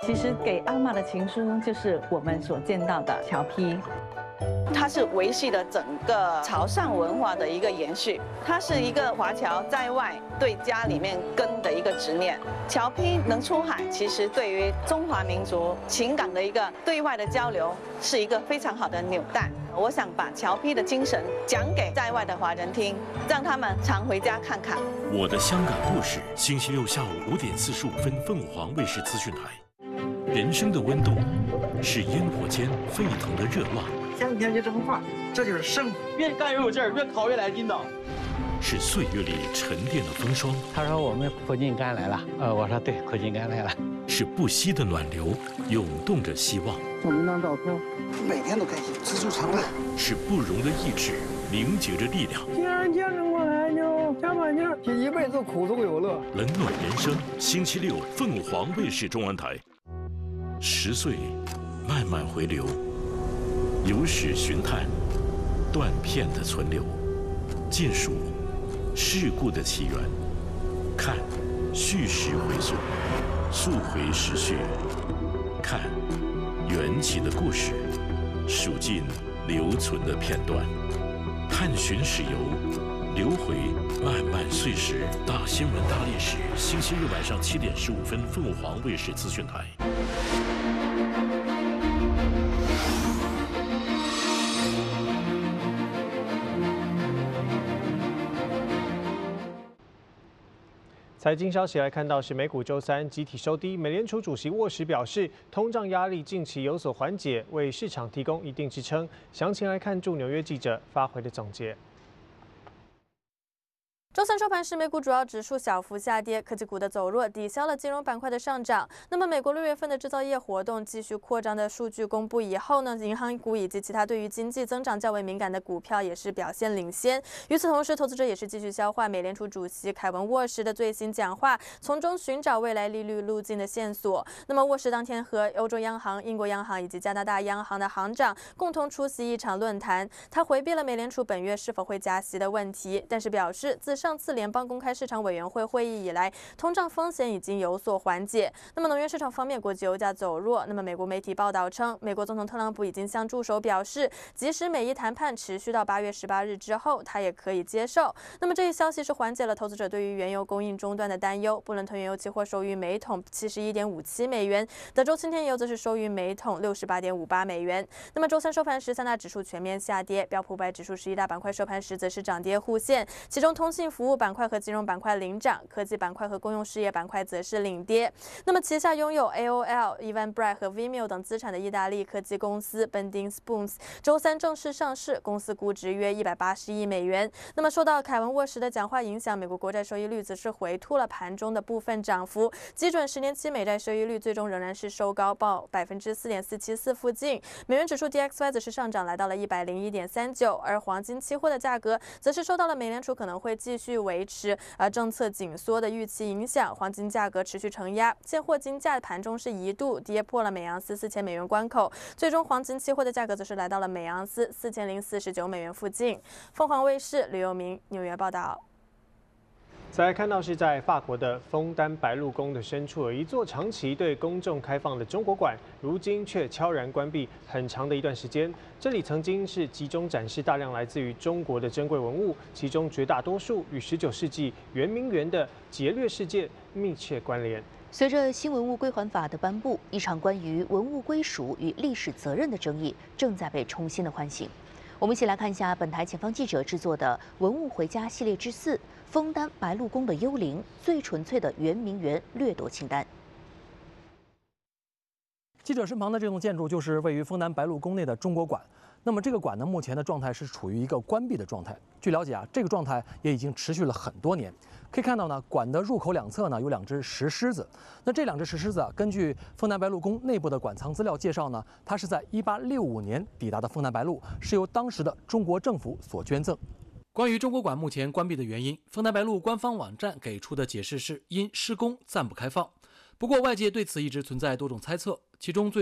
其实给阿嬷的情书就是我们所见到的侨批。它是维系了整个潮汕文化的一个延续，它是一个华侨在外对家里面根的一个执念。侨批能出海，其实对于中华民族情感的一个对外的交流，是一个非常好的纽带。我想把侨批的精神讲给在外的华人听，让他们常回家看看。 我的香港故事，星期六下午5点45分，凤凰卫视资讯台。人生的温度是烟火间沸腾的热浪。 香甜就这么话，这就是生活。 越干越有劲儿，越烤越来劲道。 是岁月里沉淀的风霜。 他说我们苦尽甘来了，我说对，苦尽甘来了。 是不息的暖流，涌动着希望。 照明当照片，每天都开心，知足常乐。 是不容的意志，凝结着力量。 既然坚持过来，就加把劲儿，一辈子苦中有乐。 冷暖人生，星期六凤凰卫视中文台。10岁，慢慢回流。有史寻探，断片的存留，借数事故的起源，看叙事回溯，溯回时序，看缘起的故事，数尽留存的片段，探寻史游，流回漫漫岁时。大新闻大历史，星期日晚上7点15分，凤凰卫视资讯台。 财经消息来看到是美股周三集体收低，美联储主席沃什表示，通胀压力近期有所缓解，为市场提供一定支撑。详情来看驻纽约记者发回的总结。 周三收盘时，美股主要指数小幅下跌，科技股的走弱抵消了金融板块的上涨。那么，美国6月份的制造业活动继续扩张的数据公布以后呢，银行股以及其他对于经济增长较为敏感的股票也是表现领先。与此同时，投资者也是继续消化美联储主席凯文沃什的最新讲话，从中寻找未来利率路径的线索。那么，沃什当天和欧洲央行、英国央行以及加拿大央行的行长共同出席一场论坛，他回避了美联储本月是否会加息的问题，但是表示自上次联邦公开市场委员会会议以来，通胀风险已经有所缓解。那么能源市场方面，国际油价走弱。那么美国媒体报道称，美国总统特朗普已经向助手表示，即使美伊谈判持续到8月18日之后，他也可以接受。那么这一消息是缓解了投资者对于原油供应中断的担忧。布伦特原油期货收于每桶71.57美元，德州轻天油则是收于每桶68.58美元。那么周三收盘时，三大指数全面下跌，标普500指数11大板块收盘时则是涨跌互现，其中通信服务板块和金融板块领涨，科技板块和公用事业板块则是领跌。那么旗下拥有 AOL、Eventbrite 和 Vimeo 等资产的意大利科技公司 Bending Spoons 周三正式上市，公司估值约180亿美元。那么受到凯文沃什的讲话影响，美国国债收益率则是回吐了盘中的部分涨幅，基准10年期美债收益率最终仍然是收高报4.474%附近。美元指数 DXY 则是上涨来到了101.39，而黄金期货的价格则是受到了美联储可能会继续维持政策紧缩的预期影响，黄金价格持续承压，现货金价盘中是一度跌破了每盎司4000美元关口，最终黄金期货的价格则是来到了每盎司4049美元附近。凤凰卫视吕佑明纽约报道。 再来看到是在法国的枫丹白露宫的深处，有一座长期对公众开放的中国馆，如今却悄然关闭很长的一段时间。这里曾经是集中展示大量来自于中国的珍贵文物，其中绝大多数与19世纪圆明园的劫掠事件密切关联。 随着新文物归还法的颁布，一场关于文物归属与历史责任的争议正在被重新的唤醒。我们一起来看一下本台前方记者制作的《文物回家》系列之4。枫丹白露宫的幽灵，最纯粹的圆明园掠夺清单。 记者身旁的这栋建筑就是位于枫丹白露宫内的中国馆。那么这个馆呢，目前的状态是处于一个关闭的状态。据了解啊，这个状态也已经持续了很多年。可以看到呢，馆的入口两侧呢有2只石狮子。那这2只石狮子啊，根据枫丹白露宫内部的馆藏资料介绍呢，它是在1865年抵达的枫丹白露，是由当时的中国政府所捐赠。关于中国馆目前关闭的原因，枫丹白露官方网站给出的解释是因施工暂不开放。不过外界对此一直存在多种猜测，其中最